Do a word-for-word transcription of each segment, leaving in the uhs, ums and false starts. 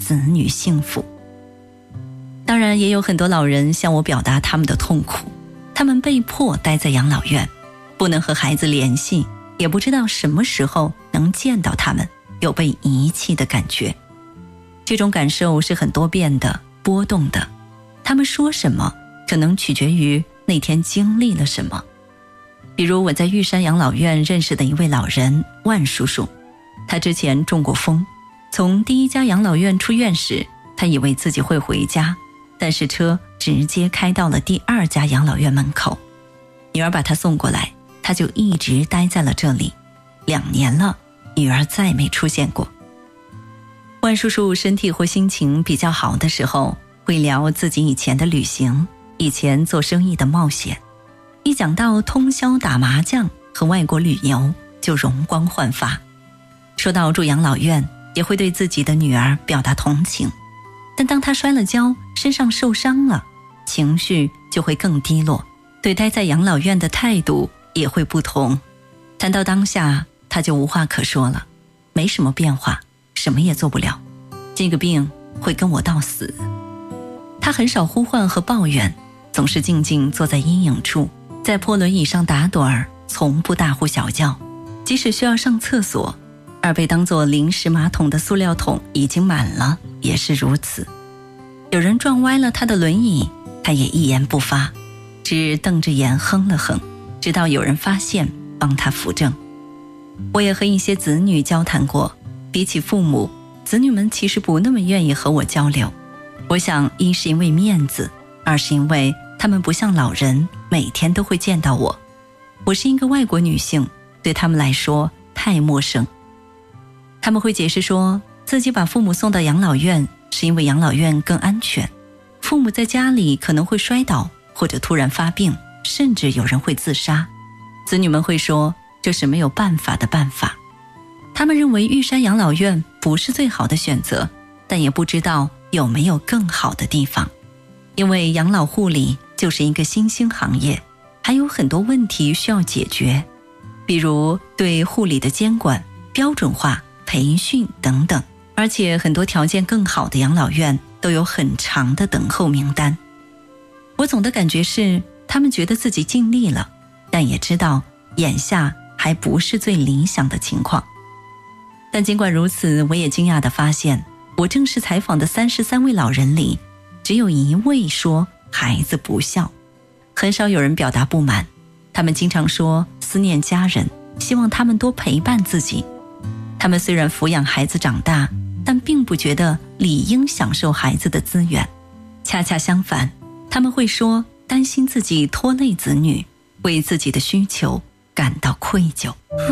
子女幸福。当然也有很多老人向我表达他们的痛苦，他们被迫待在养老院，不能和孩子联系，也不知道什么时候能见到他们，有被遗弃的感觉。这种感受是很多变的、波动的，他们说什么可能取决于那天经历了什么。比如我在玉山养老院认识的一位老人万叔叔，他之前中过风，从第一家养老院出院时，他以为自己会回家，但是车直接开到了第二家养老院门口。女儿把他送过来，他就一直待在了这里，两年了，女儿再没出现过。万叔叔身体或心情比较好的时候，会聊自己以前的旅行，以前做生意的冒险。一讲到通宵打麻将和外国旅游，就容光焕发。说到住养老院，也会对自己的女儿表达同情。但当她摔了跤，身上受伤了，情绪就会更低落，对待在养老院的态度也会不同。谈到当下，她就无话可说了，没什么变化，什么也做不了，这个病会跟我到死。她很少呼唤和抱怨，总是静静坐在阴影处，在破轮椅上打盹儿，从不大呼小叫。即使需要上厕所，而被当作临时马桶的塑料桶已经满了，也是如此。有人撞歪了他的轮椅，他也一言不发，只瞪着眼哼了哼，直到有人发现帮他扶正。我也和一些子女交谈过，比起父母，子女们其实不那么愿意和我交流。我想一是因为面子，二是因为他们不像老人每天都会见到我，我是一个外国女性，对他们来说太陌生。他们会解释说，自己把父母送到养老院是因为养老院更安全，父母在家里可能会摔倒或者突然发病，甚至有人会自杀。子女们会说，这是没有办法的办法。他们认为玉山养老院不是最好的选择，但也不知道有没有更好的地方。因为养老护理就是一个新兴行业，还有很多问题需要解决，比如对护理的监管、标准化、培训等等。而且很多条件更好的养老院都有很长的等候名单。我总的感觉是，他们觉得自己尽力了，但也知道眼下还不是最理想的情况。但尽管如此，我也惊讶地发现，我正式采访的三十三位老人里，只有一位说孩子不孝，很少有人表达不满。他们经常说思念家人，希望他们多陪伴自己。他们虽然抚养孩子长大，但并不觉得理应享受孩子的资源。恰恰相反，他们会说担心自己拖累子女，为自己的需求感到愧疚。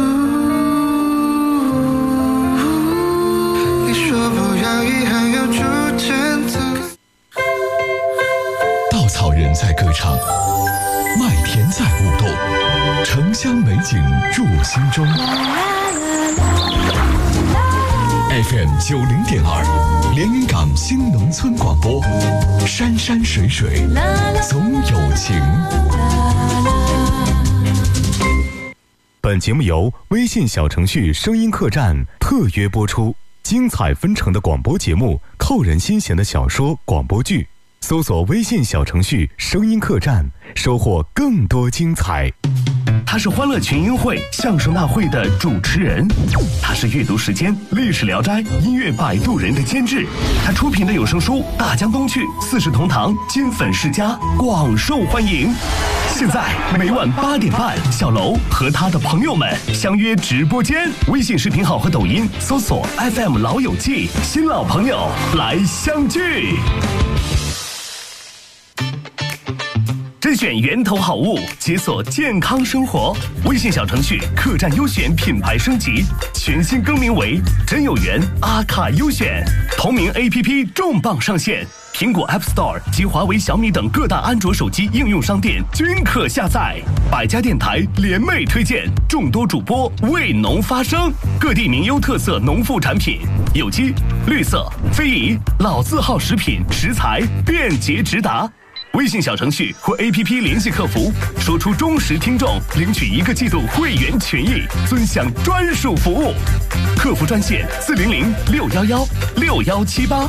你说不要遗憾，要逐渐走。 稻草人在歌唱，麦田在舞动，城乡美景入心中。F M 九零点二，连云港新农村广播，山山水水总有情。 本节目由微信小程序声音客栈特约播出，精彩纷呈的广播节目，扣人心弦的小说、广播剧，搜索微信小程序声音客栈，收获更多精彩。 他是欢乐群英会相声大会的主持人，他是阅读时间历史聊斋音乐摆渡人的监制，他出品的有声书《大江东去》《四世同堂》金粉世家广受欢迎。现在每晚八点半，小楼和他的朋友们相约直播间，微信视频号和抖音搜索 F M 老友记，新老朋友来相聚。甄选源头好物，解锁健康生活。微信小程序客栈优选品牌升级，全新更名为真有缘阿卡优选。同名 A P P 重磅上线，苹果 App Store 及华为、小米等各大安卓手机应用商店均可下载。百家电台联袂推荐，众多主播为农发声，各地名优特色农副产品，有机、绿色、非遗、老字号食品食材便捷直达。微信小程序或 A P P 联系客服，说出忠实听众领取一个季度会员权益，尊享专属服务。客服专线四零零六幺幺六幺七八。